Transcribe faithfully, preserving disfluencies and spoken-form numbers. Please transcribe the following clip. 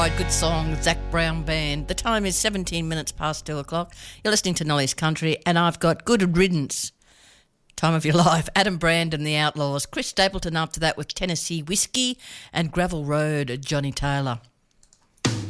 Right, good song, Zach Brown Band. The time is seventeen minutes past two o'clock. You're listening to Nolly's Country, and I've got Good Riddance, Time of Your Life, Adam Brand and the Outlaws, Chris Stapleton after that with Tennessee Whiskey, and Gravel Road, Johnny Taylor.